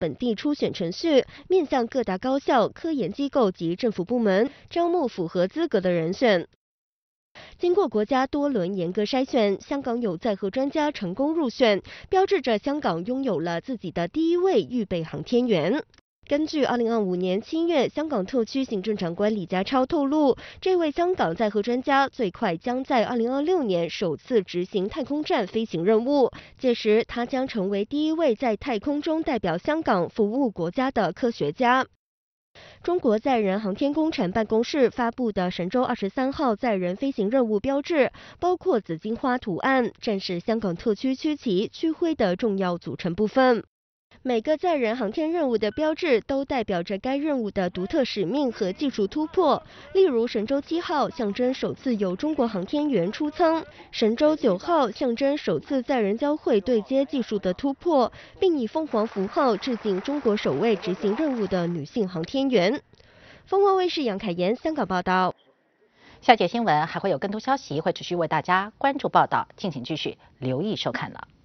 本地初选程序，面向各大高校、科研机构及政府部门，招募符合资格的人选。经过国家多轮严格筛选，香港有载荷专家成功入选，标志着香港拥有了自己的第一位预备航天员。根据2025年7月香港特区行政长官李家超透露，这位香港载荷专家最快将在2026年首次执行太空站飞行任务，届时他将成为第一位在太空中代表香港服务国家的科学家。中国载人航天工程办公室发布的神舟23号载人飞行任务标志，包括紫荆花图案，正是香港特区区旗、区徽的重要组成部分。每个载人航天任务的标志都代表着该任务的独特使命和技术突破。例如，神舟7号象征首次有中国航天员出舱，神舟9号象征首次载人交会对接技术的突破，并以凤凰符号致敬中国首位执行任务的女性航天员。凤凰卫视杨凯妍香港报道。 下节新闻还会有更多消息会持续为大家关注报道，敬请继续留意收看了。